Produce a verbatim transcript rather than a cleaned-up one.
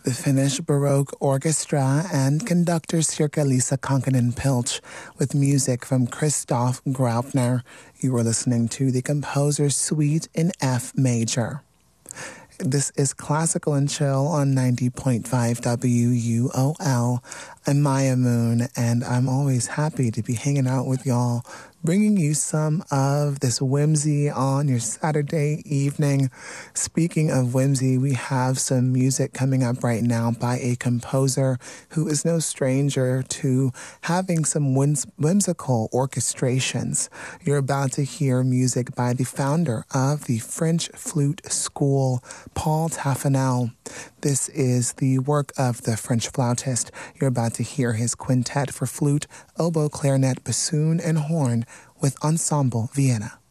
The Finnish Baroque Orchestra and conductor Sirkka Liisa Kankinen-Pilch with music from Christoph Graupner. You were listening to the composer's Suite in F major. This is Classical and Chill on ninety point five W U O L. I'm Maya Moon, and I'm always happy to be hanging out with y'all, bringing you some of this whimsy on your Saturday evening. Speaking of whimsy, we have some music coming up right now by a composer who is no stranger to having some whims- whimsical orchestrations. You're about to hear music by the founder of the French Flute School, Paul Taffanel. This is the work of the French flautist. You're about to hear his quintet for flute, oboe, clarinet, bassoon, and horn with Ensemble Vienna.